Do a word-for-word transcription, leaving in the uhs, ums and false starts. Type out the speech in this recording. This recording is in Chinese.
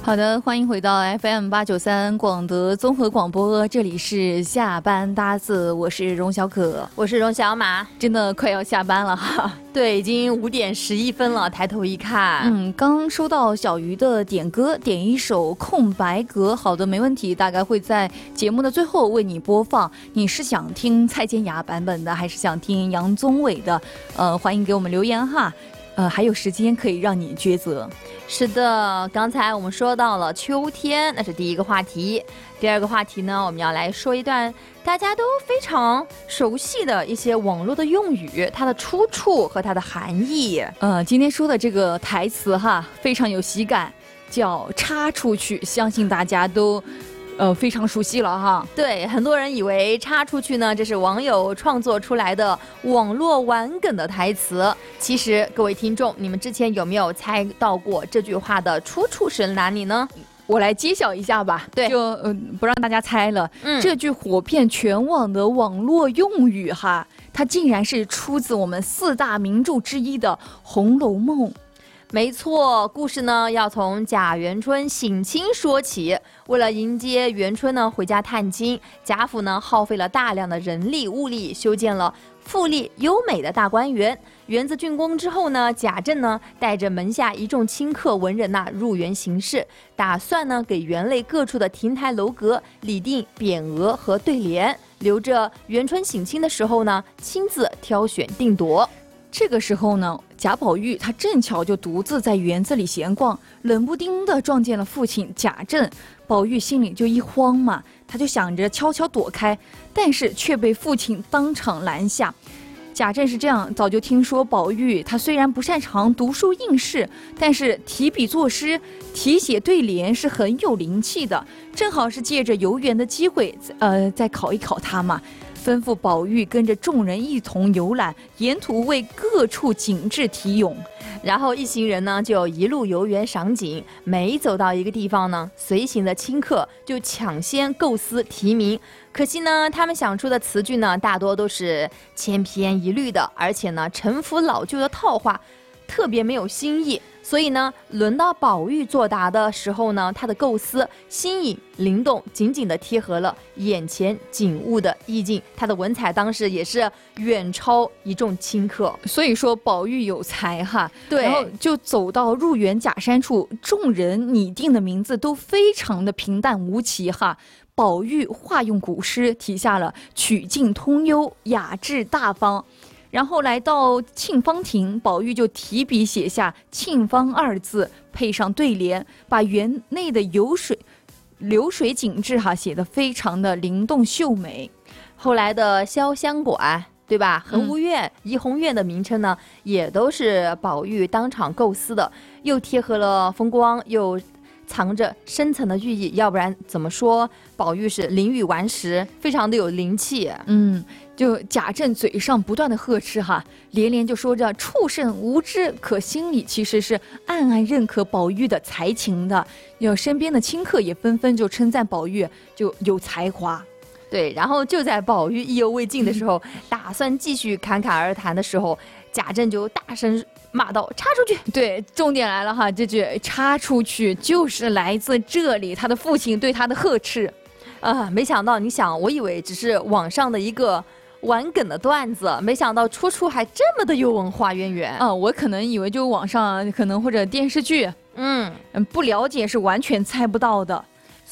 好的，欢迎回到 F M 八九三广德综合广播，这里是下班搭子，我是荣小可， 我是荣小马， 真的快要下班了哈。 对，已经五点十一分了，抬头一看， 嗯，刚收到小鱼的点歌，点一首《空白格》。好的，没问题，大概会在节目的最后为你播放。你是想听蔡健雅版本的，还是想听杨宗纬的？呃，欢迎给我们留言哈。呃，还有时间可以让你抉择。 是的，刚才我们说到了秋天，那是第一个话题。第二个话题呢，我们要来说一段大家都非常熟悉的一些网络的用语，它的出处和它的含义。 呃，今天说的这个台词哈，非常有喜感，叫插出去，相信大家都呃，非常熟悉了哈。 对，很多人以为插出去呢，这是网友创作出来的网络玩梗的台词。其实，各位听众，你们之前有没有猜到过这句话的出处是哪里呢？ 我来揭晓一下吧， 对， 就呃不让大家猜了。 嗯， 这句火遍全网的网络用语哈，它竟然是出自我们四大名著之一的《红楼梦》。 没错，故事呢要从贾元春省亲说起。为了迎接元春呢回家探亲，贾府呢耗费了大量的人力物力，修建了富丽优美的大观园。园子竣工之后呢，贾政呢带着门下一众亲客文人呐、啊、入园行事，打算呢给园内各处的亭台楼阁拟定匾额和对联，留着元春省亲的时候呢亲自挑选定夺。 这个时候呢，贾宝玉他正巧就独自在园子里闲逛，冷不丁的撞见了父亲贾政。宝玉心里就一慌嘛，他就想着悄悄躲开，但是却被父亲当场拦下。贾政是这样，早就听说宝玉他虽然不擅长读书应试，但是提笔作诗、题写对联是很有灵气的，正好是借着游园的机会，呃，再考一考他嘛。吩咐宝玉跟着众人一同游览，沿途为各处景致题咏。 然后一行人呢就一路游园赏景，每走到一个地方呢，随行的亲客就抢先构思题名。可惜呢，他们想出的词句呢，大多都是千篇一律的，而且呢，陈腐老旧的套话，特别没有新意。所以呢，轮到宝玉作答的时候呢，他的构思新颖灵动，紧紧地贴合了眼前景物的意境。他的文采当时也是远超一众亲客， 所以说宝玉有才哈。 对， 然后就走到入园假山处，众人拟定的名字都非常的平淡无奇哈。宝玉化用古诗，题下了曲径通幽、雅致大方。然后来到沁芳亭，宝玉就提笔写下沁芳二字，配上对联，把园内的游水流水景致哈写得非常的灵动秀美。 后来的潇湘馆，对吧？恒芜苑、嗯、怡红院的名称呢，也都是宝玉当场构思的，又贴合了风光，又藏着深层的寓意，要不然怎么说宝玉是灵语顽石，非常的有灵气。 嗯，就贾政嘴上不断的呵斥哈，连连就说着畜生无知，可心里其实是暗暗认可宝玉的才情的。有身边的亲客也纷纷就称赞宝玉就有才华。 对，然后就在宝玉意犹未尽的时候，打算继续侃侃而谈的时候，贾政就大声骂道：“插出去！” 对，重点来了哈，这句“插出去”就是来自这里，他的父亲对他的呵斥。 啊，没想到，你想，我以为只是网上的一个玩梗的段子，没想到出处还这么的有文化渊源。 啊，我可能以为就网上可能或者电视剧， 嗯嗯，不了解是完全猜不到的。